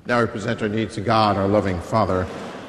Now we present our needs to God, our loving Father.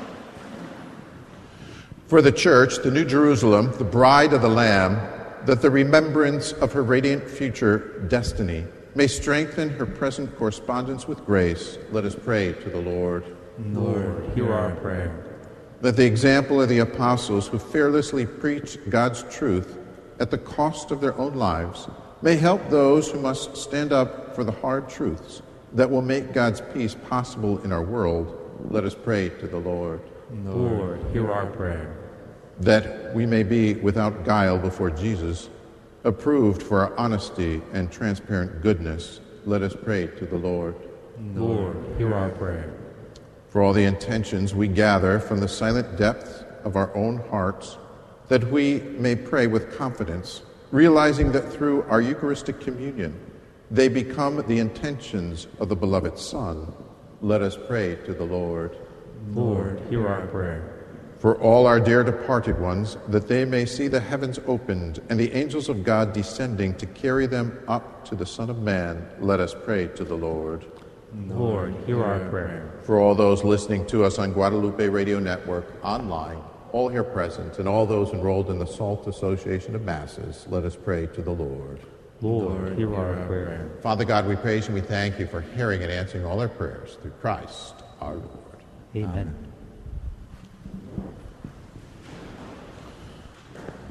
For the Church, the New Jerusalem, the bride of the Lamb, that the remembrance of her radiant future destiny may strengthen her present correspondence with grace, let us pray to the Lord. Lord, hear our prayer. That the example of the apostles who fearlessly preach God's truth at the cost of their own lives may help those who must stand up for the hard truths that will make God's peace possible in our world, let us pray to the Lord. Lord, hear our prayer. That we may be without guile before Jesus, approved for our honesty and transparent goodness, let us pray to the Lord. Lord, hear our prayer. For all the intentions we gather from the silent depths of our own hearts, that we may pray with confidence, realizing that through our Eucharistic communion, they become the intentions of the beloved Son, let us pray to the Lord. Lord, hear our prayer. For all our dear departed ones, that they may see the heavens opened and the angels of God descending to carry them up to the Son of Man, let us pray to the Lord. Lord, hear our prayer. For all those listening to us on Guadalupe Radio Network, online, all here present, and all those enrolled in the SALT Association of Masses, let us pray to the Lord. Lord, hear our prayer. Father God, we praise and we thank you for hearing and answering all our prayers through Christ our Lord. Amen.